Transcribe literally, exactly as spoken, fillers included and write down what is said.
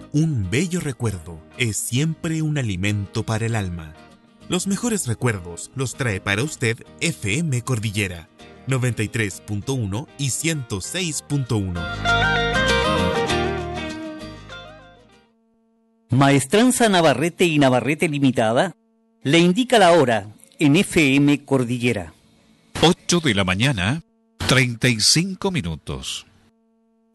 Un bello recuerdo es siempre un alimento para el alma. Los mejores recuerdos los trae para usted F M Cordillera, noventa y tres punto uno y ciento seis punto uno. Maestranza Navarrete y Navarrete Limitada le indica la hora en F M Cordillera. ocho de la mañana, treinta y cinco minutos.